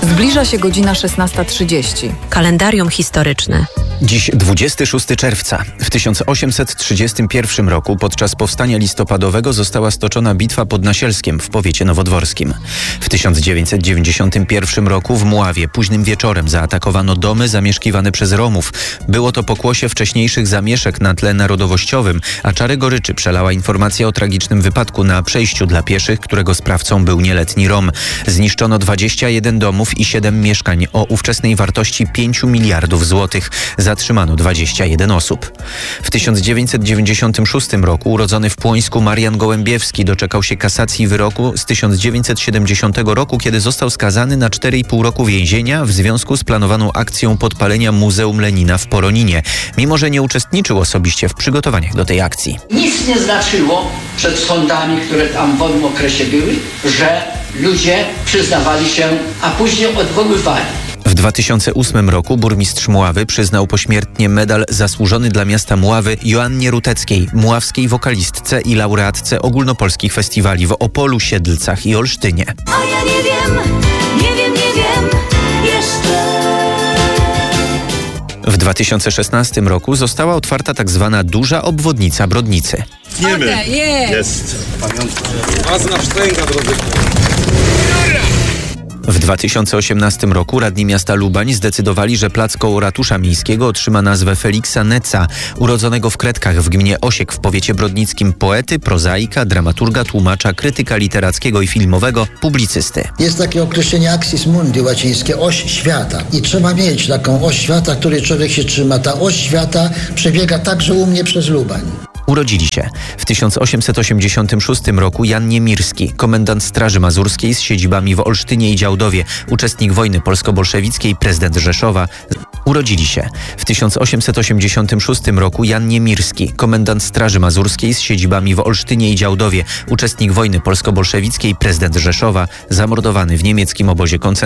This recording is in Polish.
Zbliża się godzina 16:30. Kalendarium historyczne. Dziś 26 czerwca. W 1831 roku podczas powstania listopadowego została stoczona bitwa pod Nasielskiem w powiecie nowodworskim. W 1991 roku w Mławie późnym wieczorem zaatakowano domy zamieszkiwane przez Romów. Było to pokłosie wcześniejszych zamieszek na tle narodowościowym, a czarę goryczy przelała informacja o tragicznym wypadku na przejściu dla pieszych, którego sprawcą był nieletni Rom. Zniszczono 21 domów i 7 mieszkań o ówczesnej wartości 5 miliardów złotych. Zatrzymano 21 osób. W 1996 roku urodzony w Płońsku Marian Gołębiewski doczekał się kasacji wyroku z 1970 roku, kiedy został skazany na 4,5 roku więzienia w związku z planowaną akcją podpalenia Muzeum Lenina w Poroninie, mimo że nie uczestniczył osobiście w przygotowaniach do tej akcji. Nic nie znaczyło przed sądami, które tam w owym okresie były, że ludzie przyznawali się, a później odwoływali. W 2008 roku burmistrz Mławy przyznał pośmiertnie medal zasłużony dla miasta Mławy Joannie Ruteckiej, mławskiej wokalistce i laureatce ogólnopolskich festiwali w Opolu, Siedlcach i Olsztynie. A ja nie wiem jeszcze. W 2016 roku została otwarta tzw. duża obwodnica Brodnicy. Tniemy. Jest. Ważna wstęga, drodzy. W 2018 roku radni miasta Lubań zdecydowali, że plac koło ratusza miejskiego otrzyma nazwę Feliksa Neca, urodzonego w Kredkach w gminie Osiek w powiecie brodnickim poety, prozaika, dramaturga, tłumacza, krytyka literackiego i filmowego, publicysty. Jest takie określenie axis mundi łacińskie, oś świata. I trzeba mieć taką oś świata, której człowiek się trzyma. Ta oś świata przebiega także u mnie przez Lubań. Urodzili się w 1886 roku Jan Niemirski, komendant Straży Mazurskiej z siedzibami w Olsztynie i Działdowie, uczestnik wojny polsko-bolszewickiej, prezydent Rzeszowa. Urodzili się w 1886 roku Jan Niemirski, komendant Straży Mazurskiej z siedzibami w Olsztynie i Działdowie, uczestnik wojny polsko-bolszewickiej, prezydent Rzeszowa, zamordowany w niemieckim obozie koncentracyjnym.